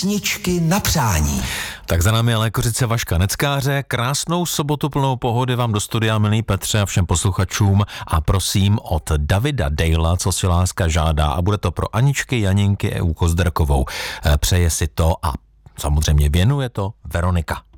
Písničky na přání. Tak za námi lékařice Vaška Neckáře. Krásnou sobotu plnou pohody vám do studia, milý Petře, a všem posluchačům. A prosím od Davida Dejla, co si láska žádá. A bude to pro Aničky, Janinky, EU Kozderkovou. Přeje si to a samozřejmě věnuje to Veronika.